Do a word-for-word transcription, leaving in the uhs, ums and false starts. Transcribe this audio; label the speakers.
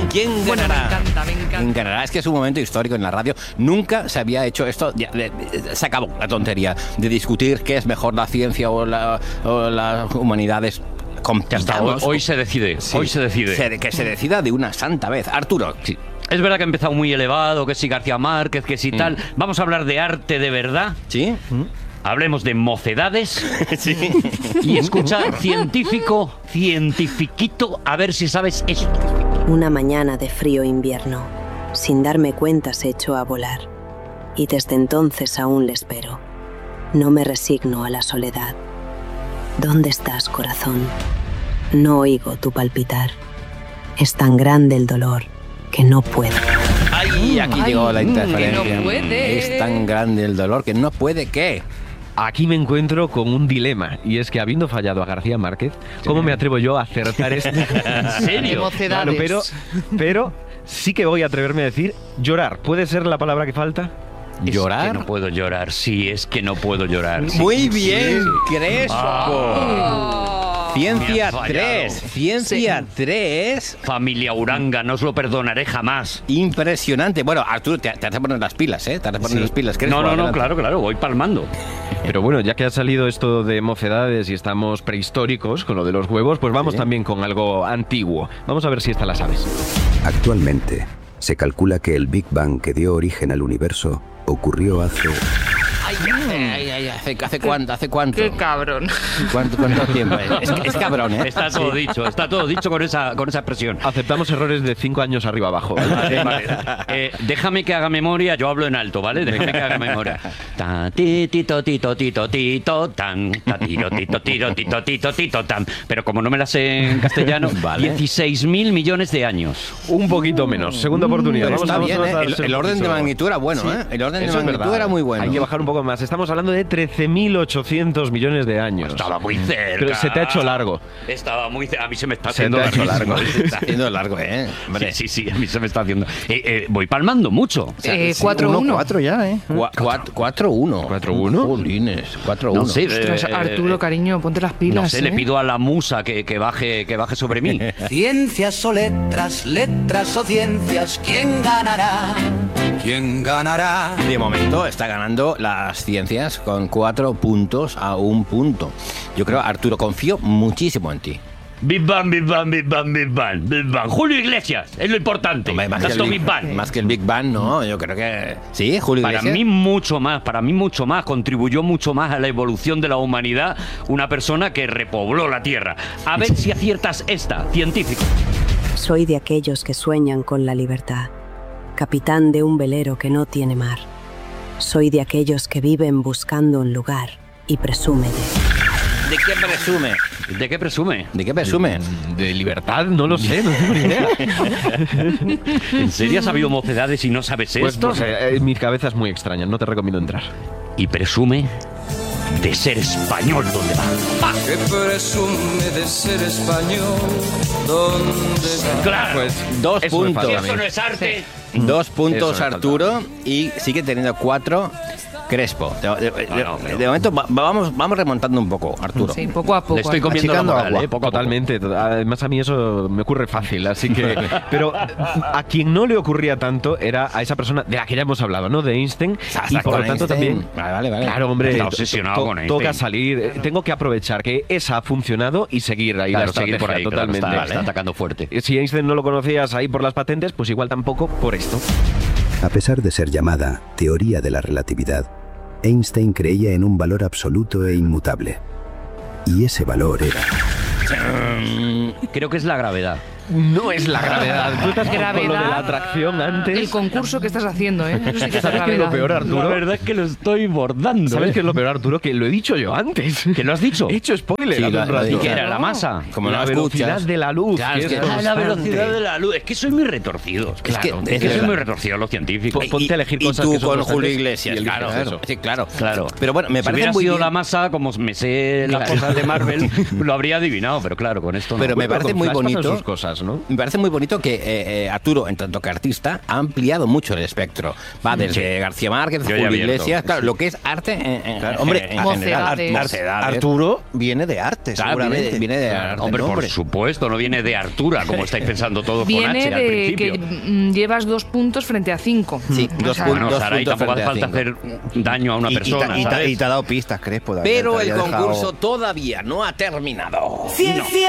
Speaker 1: ¿Quién
Speaker 2: Bueno,
Speaker 1: ganará?
Speaker 2: me encanta, me encanta.
Speaker 1: ¿Quién ganará? Es que es un momento histórico en la radio. Nunca se había hecho esto. Ya, eh, se acabó la tontería de discutir qué es mejor, la ciencia o, la, o las humanidades.
Speaker 3: Ya está, hoy, hoy se decide,
Speaker 1: Sí.
Speaker 3: hoy se decide.
Speaker 1: Se- que se decida de una santa vez. Arturo.
Speaker 3: Sí. Es verdad que ha empezado muy elevado, que si García Márquez, que si tal. Vamos a hablar de arte de verdad.
Speaker 1: ¿Sí?
Speaker 3: Hablemos de mocedades.
Speaker 1: Sí.
Speaker 3: Y escucha, científico, cientifiquito, a ver si sabes esto.
Speaker 4: Una mañana de frío invierno, sin darme cuenta se echó a volar. Y desde entonces aún le espero. No me resigno a la soledad. ¿Dónde estás, corazón? No oigo tu palpitar. Es tan grande el dolor que no puedo.
Speaker 1: Ay, aquí
Speaker 2: Ay,
Speaker 1: llegó la
Speaker 2: que
Speaker 1: interferencia.
Speaker 2: no puede.
Speaker 1: Es tan grande el dolor que no puede qué.
Speaker 5: Aquí me encuentro con un dilema, y es que habiendo fallado a García Márquez, ¿cómo me atrevo yo a acertar esto?
Speaker 3: ¿En serio?
Speaker 2: Mocedades.
Speaker 5: Bueno, pero, pero sí que voy a atreverme a decir llorar. ¿Puede ser la palabra que falta?
Speaker 3: Es
Speaker 1: ¿Llorar?
Speaker 3: que no puedo llorar, sí, es que no puedo llorar. Sí.
Speaker 1: Muy bien, Crespo.
Speaker 3: Ah. Me
Speaker 1: Ciencia
Speaker 3: has fallado.
Speaker 1: tres. Ciencia tres.
Speaker 3: Familia Uranga, no os lo perdonaré jamás.
Speaker 1: Impresionante. Bueno, Arturo, te, te hace poner las pilas, ¿eh? Te hace poner
Speaker 5: Sí.
Speaker 1: las pilas. Crespo,
Speaker 3: No, no, no,
Speaker 1: adelante.
Speaker 3: claro, claro, voy palmando.
Speaker 5: Pero bueno, ya que ha salido esto de mocedades y estamos prehistóricos con lo de los huevos, pues vamos
Speaker 1: Sí.
Speaker 5: también con algo antiguo. Vamos a ver si esta la sabes.
Speaker 6: Actualmente, se calcula que el Big Bang que dio origen al universo ocurrió hace...
Speaker 1: Ay, ay, ay, ¿hace, hace cuánto? ¿Hace cuánto?
Speaker 2: Qué cabrón.
Speaker 1: ¿Cuánto, cuánto tiempo? Es, es cabrón, ¿eh?
Speaker 3: Está todo dicho, está todo dicho con esa, con esa expresión.
Speaker 5: Aceptamos errores de cinco años arriba abajo.
Speaker 3: Vale, vale. Eh, déjame que haga memoria, yo hablo en alto, ¿vale? Déjame que haga memoria. Ta, ti, tito, tito, tito, tito, tan, ta, tiro, tito, tiro, tito, tito, tito, tan. Pero como no me la sé en castellano,
Speaker 1: Vale.
Speaker 3: dieciséis mil millones de años.
Speaker 5: Un poquito menos. Segunda oportunidad.
Speaker 1: Pero
Speaker 5: Vamos,
Speaker 1: está
Speaker 5: vamos,
Speaker 1: bien,
Speaker 5: vamos a
Speaker 1: ¿eh?
Speaker 5: dar
Speaker 1: El, el orden de
Speaker 5: piso.
Speaker 1: magnitud era bueno, ¿eh? El orden de
Speaker 5: Eso es
Speaker 1: magnitud
Speaker 5: verdad.
Speaker 1: era muy bueno.
Speaker 5: Hay que bajar un poco más. Estamos hablando de trece mil ochocientos millones de años.
Speaker 3: Estaba muy cerca.
Speaker 5: Pero se te ha hecho largo.
Speaker 3: Estaba muy cerca. A mí se me está
Speaker 5: Se
Speaker 3: haciendo
Speaker 5: te ha hecho
Speaker 3: largo.
Speaker 5: largo.
Speaker 1: Se está haciendo largo, ¿eh? Hombre.
Speaker 3: Sí, sí, sí, a mí se me está haciendo. Eh, eh, voy palmando mucho.
Speaker 2: Eh, cuatro uno.
Speaker 7: cuatro ya, ¿eh?
Speaker 1: cuatro uno.
Speaker 5: ¿cuatro uno?
Speaker 1: Jolines, cuatro uno.
Speaker 3: No sé,
Speaker 2: Ostras,
Speaker 3: eh,
Speaker 2: Arturo,
Speaker 3: eh,
Speaker 2: cariño, ponte las pilas.
Speaker 3: No sé,
Speaker 2: ¿eh?
Speaker 3: le pido a la musa que, que baje que baje sobre mí.
Speaker 8: Ciencias o letras, letras o ciencias, ¿quién ganará? ¿Quién ganará?
Speaker 1: De momento está ganando las ciencias con cuatro puntos a un punto. Yo creo, Arturo, confío muchísimo en ti.
Speaker 3: Big Bang, Big Bang, Big Bang, Big Bang, Big Bang. Julio Iglesias, es lo importante.
Speaker 1: Hombre, más, que
Speaker 3: Tanto
Speaker 1: el
Speaker 3: Big
Speaker 1: Big,
Speaker 3: Bang.
Speaker 1: más que el Big Bang, no, yo creo que... Sí, Julio
Speaker 3: Para
Speaker 1: Iglesias.
Speaker 3: mí mucho más, para mí mucho más, contribuyó mucho más a la evolución de la humanidad una persona que repobló la Tierra. A ver si aciertas esta, científico.
Speaker 4: Soy de aquellos que sueñan con la libertad, capitán de un velero que no tiene mar. Soy de aquellos que viven buscando un lugar y presume de...
Speaker 1: ¿De qué presume?
Speaker 3: ¿De qué presume?
Speaker 1: ¿De qué presume?
Speaker 5: De libertad, no lo sé, no tengo ni idea.
Speaker 3: ¿En serio has sabido mocedades y no sabes
Speaker 5: Pues,
Speaker 3: esto?
Speaker 5: pues, eh, eh, mi cabeza es muy extraña, no te recomiendo entrar.
Speaker 3: Y presume de ser español, ¿dónde va?
Speaker 8: Que presume de ser español, ¿dónde va?
Speaker 3: Claro,
Speaker 5: Pues
Speaker 1: Dos
Speaker 5: eso me
Speaker 1: puntos.
Speaker 5: falta a
Speaker 3: si
Speaker 5: mí.
Speaker 3: eso no es arte.
Speaker 1: Dos puntos
Speaker 5: Eso me
Speaker 1: Arturo y sigue teniendo cuatro Crespo. De, de- de-
Speaker 3: No, no, pero-
Speaker 1: de momento va- vamos, vamos remontando un poco, Arturo.
Speaker 2: Sí, poco a poco.
Speaker 3: Le estoy comiendo la
Speaker 7: Achicando
Speaker 3: moral,
Speaker 7: agua.
Speaker 3: ¿eh? Poco a poco.
Speaker 5: Totalmente. to- Además, a mí eso me ocurre fácil, así que. Pero a quien no le ocurría tanto era a esa persona de la que ya hemos hablado, ¿no? De Einstein.
Speaker 1: Hasta
Speaker 5: Y por
Speaker 1: con
Speaker 5: lo tanto
Speaker 1: Einstein.
Speaker 5: también.
Speaker 1: Vale, vale, vale.
Speaker 5: Claro, hombre.
Speaker 3: Está
Speaker 5: to-
Speaker 3: obsesionado
Speaker 5: to-
Speaker 3: con Einstein.
Speaker 5: Toca salir. eh, Tengo que aprovechar que esa ha funcionado y seguir ahí
Speaker 3: Claro,
Speaker 5: la
Speaker 3: seguir
Speaker 5: estrategia
Speaker 3: por ahí, claro,
Speaker 5: totalmente.
Speaker 3: está, está atacando fuerte.
Speaker 5: Si Einstein no lo conocías ahí por las patentes, pues igual tampoco por esto.
Speaker 6: A pesar de ser llamada teoría de la relatividad, Einstein creía en un valor absoluto e inmutable. Y ese valor era...
Speaker 3: Creo que es la gravedad.
Speaker 5: No es la gravedad. Tú estás con- con lo de la
Speaker 2: Gravedad.
Speaker 5: atracción antes.
Speaker 2: El concurso que estás haciendo, ¿eh? Eso sí que es
Speaker 5: ¿Sabes qué es lo
Speaker 2: gravedad.
Speaker 5: peor, Arturo?
Speaker 3: La verdad es que lo estoy bordando.
Speaker 5: ¿Sabes
Speaker 3: ¿eh?
Speaker 5: qué es lo peor, Arturo? Que lo he dicho yo antes.
Speaker 3: ¿Que lo has dicho?
Speaker 5: He hecho spoiler.
Speaker 1: Sí,
Speaker 5: hace
Speaker 1: lo-
Speaker 5: un
Speaker 1: lo
Speaker 5: rato.
Speaker 1: he
Speaker 3: ¿Y
Speaker 1: dicho.
Speaker 3: qué era? ¿La masa?
Speaker 1: Como no
Speaker 5: la
Speaker 1: lo
Speaker 5: velocidad
Speaker 1: escuchas.
Speaker 5: de la luz.
Speaker 1: Claro,
Speaker 5: que
Speaker 1: es
Speaker 5: es
Speaker 1: que-
Speaker 3: Ah, la
Speaker 5: constante.
Speaker 3: velocidad de la luz. Es que soy muy retorcido.
Speaker 1: Es que-
Speaker 3: Claro,
Speaker 1: es
Speaker 3: es que soy
Speaker 1: verdad.
Speaker 3: muy retorcido los científicos.
Speaker 5: Pon- Ponte a elegir
Speaker 1: y
Speaker 5: cosas
Speaker 1: tú
Speaker 5: que son
Speaker 1: con
Speaker 5: constantes
Speaker 1: Julio
Speaker 5: y
Speaker 1: Iglesias,
Speaker 5: eliges
Speaker 1: claro,
Speaker 5: eso.
Speaker 1: sí, claro,
Speaker 3: Claro.
Speaker 1: Pero bueno, me
Speaker 3: si
Speaker 1: parece
Speaker 3: hubiera
Speaker 1: muy
Speaker 3: sido
Speaker 1: bien.
Speaker 3: la masa, como me sé las
Speaker 1: Claro.
Speaker 3: cosas de Marvel, lo habría adivinado, pero claro, con esto no.
Speaker 1: Pero me
Speaker 5: Bueno,
Speaker 1: parece
Speaker 5: con
Speaker 1: muy
Speaker 5: Flash pasan
Speaker 1: bonito.
Speaker 5: sus cosas, cosas, ¿no?
Speaker 1: Me parece muy bonito que eh, eh, Arturo, en tanto que artista, ha ampliado mucho el espectro. Va desde
Speaker 3: Sí.
Speaker 1: García Márquez,
Speaker 3: Yo ya he
Speaker 1: Julio
Speaker 3: abierto.
Speaker 1: Iglesias, claro, lo que es arte en, en-
Speaker 7: Claro, hombre,
Speaker 1: en, en
Speaker 2: Mocedades.
Speaker 1: general.
Speaker 2: Ar-
Speaker 1: Mocedades.
Speaker 7: Arturo viene de arte,
Speaker 1: Claro, viene,
Speaker 7: seguramente.
Speaker 1: de- viene de arte.
Speaker 3: Hombre,
Speaker 1: el
Speaker 3: por
Speaker 1: nombre.
Speaker 3: supuesto, no viene de Artura, como estáis pensando todos con
Speaker 2: Viene
Speaker 3: H al
Speaker 2: de
Speaker 3: principio.
Speaker 2: que mm, llevas dos puntos frente a cinco.
Speaker 1: Sí,
Speaker 2: O
Speaker 1: dos
Speaker 2: sea,
Speaker 1: puntos.
Speaker 3: Bueno, Saray,
Speaker 1: puntos
Speaker 3: tampoco hace
Speaker 1: frente
Speaker 3: falta
Speaker 1: a
Speaker 3: hacer daño a una
Speaker 7: Y- y,
Speaker 3: persona,
Speaker 7: ta- y, ta-
Speaker 3: ¿sabes?
Speaker 7: y te ha dado pistas, Crespo. de haber-
Speaker 1: Pero
Speaker 7: te
Speaker 1: el
Speaker 7: había dejado-
Speaker 1: concurso todavía no ha terminado.
Speaker 8: Ciencia